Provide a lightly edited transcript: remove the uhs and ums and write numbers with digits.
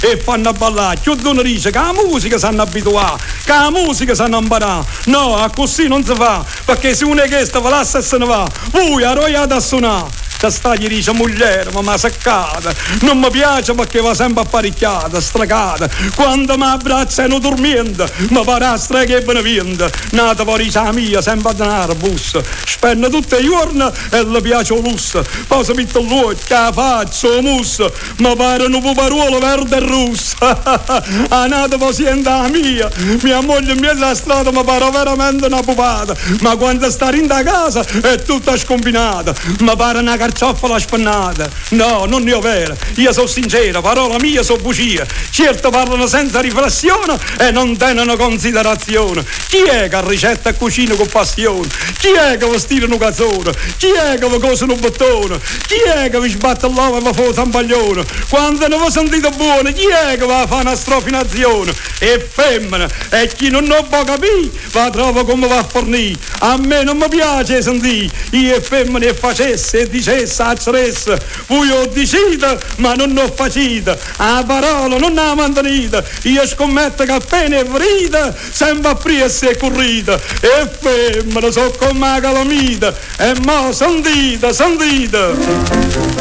e fanno ballare, più di una dice che la musica sanno abituare, che la musica sanno imparare. No, a così non si fa, perché se uno è che sta va là se ne va, voi arroiate a suonare. Sta gli dice moglie, ma seccata, non mi piace perché va sempre apparecchiata, stracata, quando mi abbracciano dormiendo, mi pare strega e beneviente, nata poi dice la mia, sempre a denaro, bus, spende tutte le giorni e le piace il lusso, poi si mette l'occhio, la faccia, la musso, mi pare un puparuolo verde e russo, a nata poi siente la mia moglie in mezzo alla strada mi pare veramente una pupata, ma quando sta in da casa è tutta scombinata, mi pare una carciofola spennata. No, non ne ho vera, io sono sincera, parola mia sono bugia, certo parlano senza riflessione e non tengono considerazione. Chi è che ricetta e cucina con passione? Chi è che vi stira un cazzone? Chi è che vi cose un bottone? Chi è che vi sbatte l'uovo e vi fa un zampaglione? Quando ne vi sentite buone, chi è che va a fare una strofinazione? E femmina, e chi non può capire va trova come va a fornire. A me non mi piace sentire io e femmine e facesse e dicesse a ceressa, voi ho deciso ma non ho facito, a parola non ha mantenuta, io scommetto che appena è vrita sempre appresso e corrita, e femmina so come la calamita e mo sentite